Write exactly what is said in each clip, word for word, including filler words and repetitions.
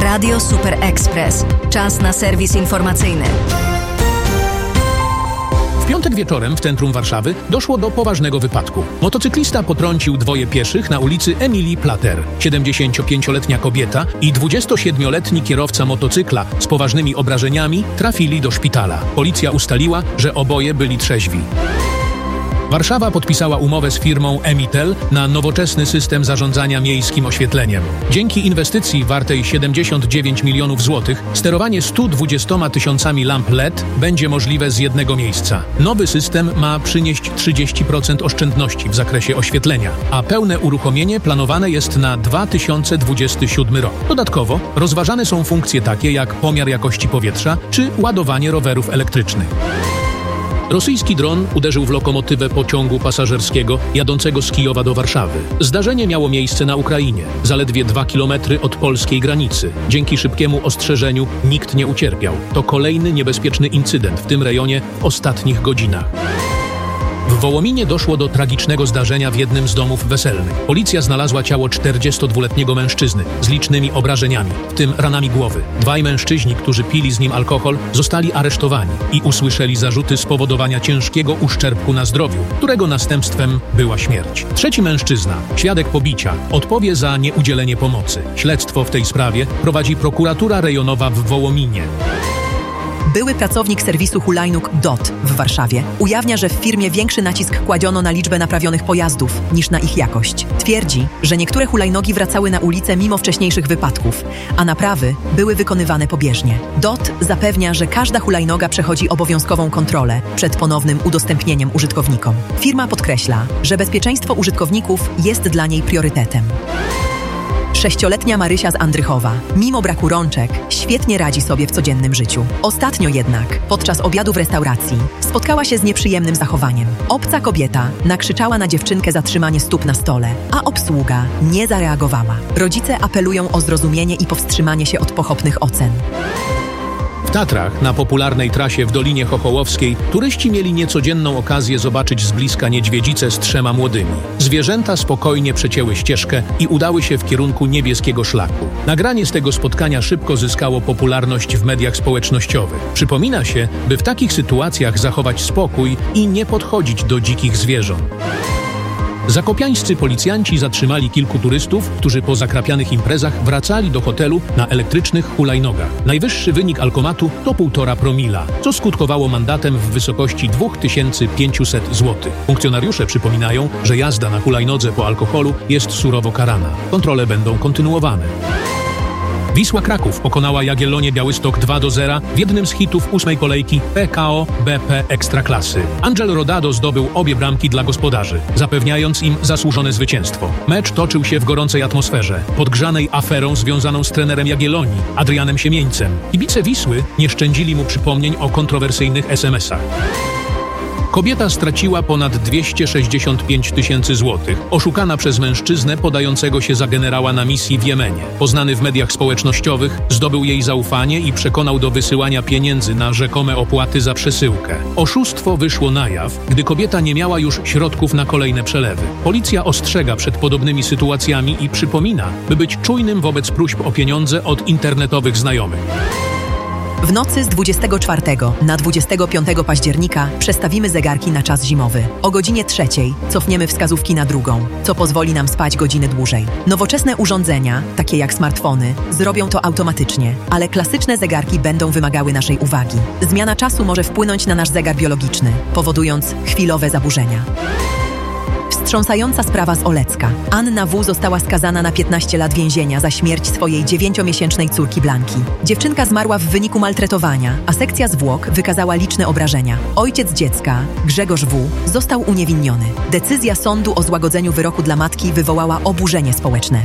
Radio Super Express. Czas na serwis informacyjny. W piątek wieczorem w centrum Warszawy doszło do poważnego wypadku. Motocyklista potrącił dwoje pieszych na ulicy Emilii Plater. siedemdziesięciopięcioletnia kobieta i dwudziestosiedmioletni kierowca motocykla z poważnymi obrażeniami trafili do szpitala. Policja ustaliła, że oboje byli trzeźwi. Warszawa podpisała umowę z firmą Emitel na nowoczesny system zarządzania miejskim oświetleniem. Dzięki inwestycji wartej siedemdziesiąt dziewięć milionów złotych sterowanie stu dwudziestoma tysiącami lamp L E D będzie możliwe z jednego miejsca. Nowy system ma przynieść trzydzieści procent oszczędności w zakresie oświetlenia, a pełne uruchomienie planowane jest na dwa tysiące dwudziesty siódmy rok. Dodatkowo rozważane są funkcje takie jak pomiar jakości powietrza czy ładowanie rowerów elektrycznych. Rosyjski dron uderzył w lokomotywę pociągu pasażerskiego jadącego z Kijowa do Warszawy. Zdarzenie miało miejsce na Ukrainie, zaledwie dwa kilometry od polskiej granicy. Dzięki szybkiemu ostrzeżeniu nikt nie ucierpiał. To kolejny niebezpieczny incydent w tym rejonie w ostatnich godzinach. W Wołominie doszło do tragicznego zdarzenia w jednym z domów weselnych. Policja znalazła ciało czterdziestodwuletniego mężczyzny z licznymi obrażeniami, w tym ranami głowy. Dwaj mężczyźni, którzy pili z nim alkohol, zostali aresztowani i usłyszeli zarzuty spowodowania ciężkiego uszczerbku na zdrowiu, którego następstwem była śmierć. Trzeci mężczyzna, świadek pobicia, odpowie za nieudzielenie pomocy. Śledztwo w tej sprawie prowadzi prokuratura rejonowa w Wołominie. Były pracownik serwisu hulajnóg D O T w Warszawie ujawnia, że w firmie większy nacisk kładziono na liczbę naprawionych pojazdów niż na ich jakość. Twierdzi, że niektóre hulajnogi wracały na ulicę mimo wcześniejszych wypadków, a naprawy były wykonywane pobieżnie. D O T zapewnia, że każda hulajnoga przechodzi obowiązkową kontrolę przed ponownym udostępnieniem użytkownikom. Firma podkreśla, że bezpieczeństwo użytkowników jest dla niej priorytetem. Sześcioletnia Marysia z Andrychowa, mimo braku rączek, świetnie radzi sobie w codziennym życiu. Ostatnio jednak, podczas obiadu w restauracji, spotkała się z nieprzyjemnym zachowaniem. Obca kobieta nakrzyczała na dziewczynkę za trzymanie stóp na stole, a obsługa nie zareagowała. Rodzice apelują o zrozumienie i powstrzymanie się od pochopnych ocen. W Tatrach, na popularnej trasie w Dolinie Chochołowskiej, turyści mieli niecodzienną okazję zobaczyć z bliska niedźwiedzicę z trzema młodymi. Zwierzęta spokojnie przecięły ścieżkę i udały się w kierunku niebieskiego szlaku. Nagranie z tego spotkania szybko zyskało popularność w mediach społecznościowych. Przypomina się, by w takich sytuacjach zachować spokój i nie podchodzić do dzikich zwierząt. Zakopiańscy policjanci zatrzymali kilku turystów, którzy po zakrapianych imprezach wracali do hotelu na elektrycznych hulajnogach. Najwyższy wynik alkomatu to półtora promila, co skutkowało mandatem w wysokości dwa tysiące pięćset złotych. Funkcjonariusze przypominają, że jazda na hulajnodze po alkoholu jest surowo karana. Kontrole będą kontynuowane. Wisła Kraków pokonała Jagiellonię Białystok dwa do zera w jednym z hitów ósmej kolejki P K O B P Ekstraklasy. Angel Rodado zdobył obie bramki dla gospodarzy, zapewniając im zasłużone zwycięstwo. Mecz toczył się w gorącej atmosferze, podgrzanej aferą związaną z trenerem Jagiellonii, Adrianem Siemieńcem. Kibice Wisły nie szczędzili mu przypomnień o kontrowersyjnych es em esach. Kobieta straciła ponad dwieście sześćdziesiąt pięć tysięcy złotych, oszukana przez mężczyznę podającego się za generała na misji w Jemenie. Poznany w mediach społecznościowych zdobył jej zaufanie i przekonał do wysyłania pieniędzy na rzekome opłaty za przesyłkę. Oszustwo wyszło na jaw, gdy kobieta nie miała już środków na kolejne przelewy. Policja ostrzega przed podobnymi sytuacjami i przypomina, by być czujnym wobec próśb o pieniądze od internetowych znajomych. W nocy z dwudziestego czwartego na dwudziestego piątego października przestawimy zegarki na czas zimowy. O godzinie trzeciej cofniemy wskazówki na drugą, co pozwoli nam spać godziny dłużej. Nowoczesne urządzenia, takie jak smartfony, zrobią to automatycznie, ale klasyczne zegarki będą wymagały naszej uwagi. Zmiana czasu może wpłynąć na nasz zegar biologiczny, powodując chwilowe zaburzenia. Wstrząsająca sprawa z Olecka. Anna W. została skazana na piętnaście lat więzienia za śmierć swojej dziewięciomiesięcznej córki Blanki. Dziewczynka zmarła w wyniku maltretowania, a sekcja zwłok wykazała liczne obrażenia. Ojciec dziecka, Grzegorz W., został uniewinniony. Decyzja sądu o złagodzeniu wyroku dla matki wywołała oburzenie społeczne.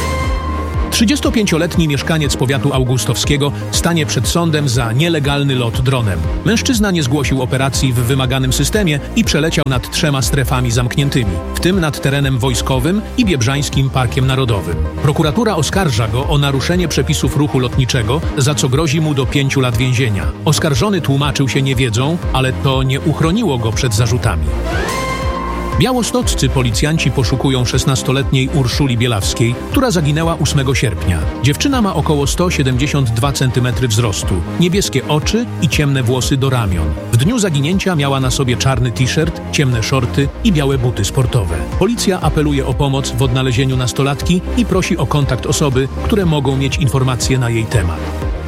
trzydziestopięcioletni mieszkaniec powiatu augustowskiego stanie przed sądem za nielegalny lot dronem. Mężczyzna nie zgłosił operacji w wymaganym systemie i przeleciał nad trzema strefami zamkniętymi, w tym nad terenem wojskowym i Biebrzańskim Parkiem Narodowym. Prokuratura oskarża go o naruszenie przepisów ruchu lotniczego, za co grozi mu do pięciu lat więzienia. Oskarżony tłumaczył się niewiedzą, ale to nie uchroniło go przed zarzutami. Białostoccy policjanci poszukują szesnastoletniej Urszuli Bielawskiej, która zaginęła ósmego sierpnia. Dziewczyna ma około sto siedemdziesiąt dwa centymetry wzrostu, niebieskie oczy i ciemne włosy do ramion. W dniu zaginięcia miała na sobie czarny t-shirt, ciemne shorty i białe buty sportowe. Policja apeluje o pomoc w odnalezieniu nastolatki i prosi o kontakt osoby, które mogą mieć informacje na jej temat.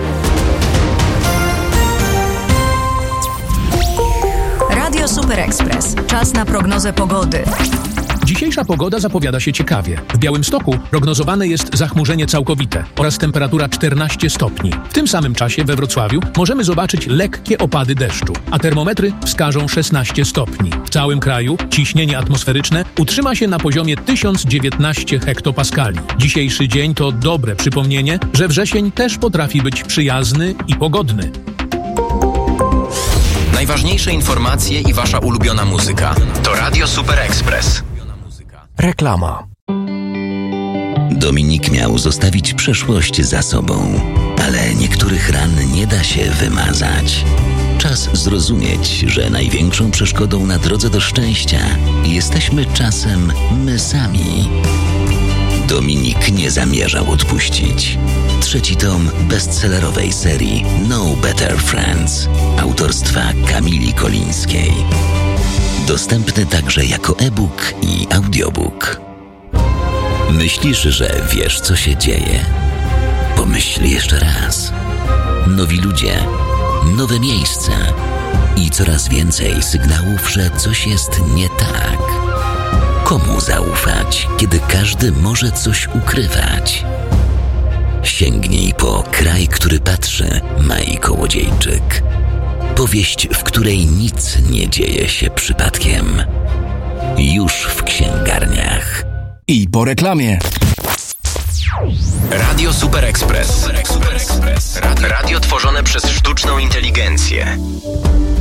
Radio Super Express. Czas na prognozę pogody. Dzisiejsza pogoda zapowiada się ciekawie. W Białymstoku prognozowane jest zachmurzenie całkowite oraz temperatura czternaście stopni. W tym samym czasie we Wrocławiu możemy zobaczyć lekkie opady deszczu, a termometry wskażą szesnaście stopni. W całym kraju ciśnienie atmosferyczne utrzyma się na poziomie tysiąc dziewiętnaście hektopaskali. Dzisiejszy dzień to dobre przypomnienie, że wrzesień też potrafi być przyjazny i pogodny. Najważniejsze informacje i wasza ulubiona muzyka to Radio Super Express. Reklama. Dominik miał zostawić przeszłość za sobą, ale niektórych ran nie da się wymazać. Czas zrozumieć, że największą przeszkodą na drodze do szczęścia jesteśmy czasem my sami. Dominik nie zamierzał odpuścić. Trzeci tom bestsellerowej serii No Better Friends autorstwa Kamili Kolińskiej. Dostępny także jako e-book i audiobook. Myślisz, że wiesz, co się dzieje? Pomyśl jeszcze raz. Nowi ludzie, nowe miejsca i coraz więcej sygnałów, że coś jest nie tak. Komu zaufać, kiedy każdy może coś ukrywać? Sięgnij po Kraj, który patrzy, Mai Kołodziejczyk. Powieść, w której nic nie dzieje się przypadkiem. Już w księgarniach. I po reklamie. Radio Super Express. Radio tworzone przez sztuczną inteligencję.